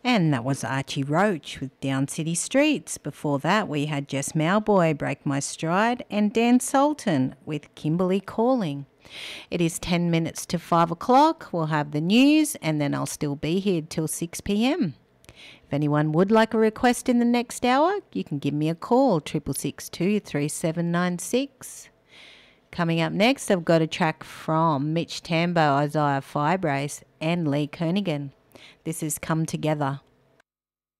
And that was Archie Roach with Down City Streets. Before that, we had Jess Mowboy, Break My Stride, and Dan Sultan with Kimberly Calling. It is 10 minutes to 5 o'clock. We'll have the news, and then I'll still be here till 6 p.m. If anyone would like a request in the next hour, you can give me a call, 6662 3796. Coming up next, I've got a track from Mitch Tambo, Isaiah Firebrace, and Lee Kernaghan. This is Come Together.